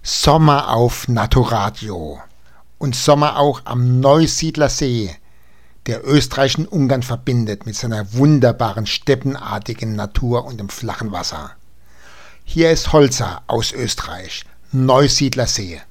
Sommer auf Naturadio und Sommer auch am Neusiedler See, der Österreich und Ungarn verbindet mit seiner wunderbaren steppenartigen Natur und dem flachen Wasser. Hier ist Holzer aus Österreich, Neusiedler See.